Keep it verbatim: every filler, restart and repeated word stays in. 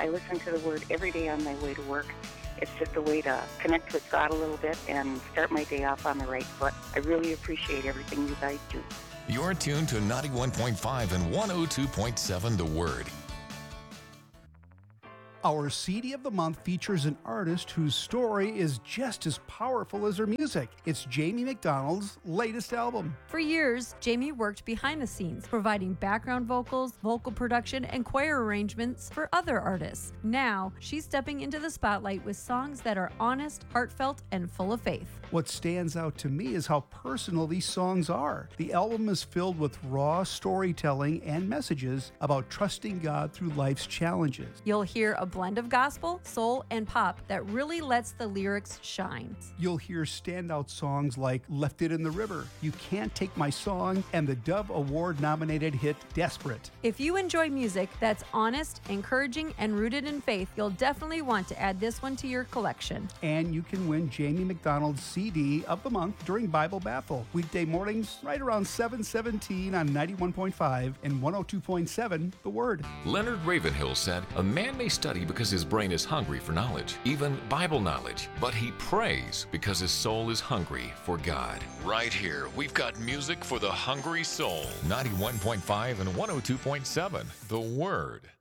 I listen to the Word every day on my way to work. It's just a way to connect with God a little bit and start my day off on the right foot. I really appreciate everything you guys do. You're tuned to ninety-one point five and one oh two point seven The Word. Our C D of the month features an artist whose story is just as powerful as her music. It's Jamie McDonald's latest album. For years, Jamie worked behind the scenes, providing background vocals, vocal production, and choir arrangements for other artists. Now, she's stepping into the spotlight with songs that are honest, heartfelt, and full of faith. What stands out to me is how personal these songs are. The album is filled with raw storytelling and messages about trusting God through life's challenges. You'll hear a blend of gospel, soul, and pop that really lets the lyrics shine. You'll hear standout songs like Left It in the River, You Can't Take My Song, and the Dove Award-nominated hit Desperate. If you enjoy music that's honest, encouraging, and rooted in faith, you'll definitely want to add this one to your collection. And you can win Jamie McDonald's C D of the month during Bible Battle. Weekday mornings right around seven seventeen on ninety-one point five and one oh two point seven The Word. Leonard Ravenhill said, "A man may study because his brain is hungry for knowledge, even Bible knowledge, but he prays because his soul is hungry for God." Right here, we've got music for the hungry soul. ninety-one point five and one oh two point seven The Word.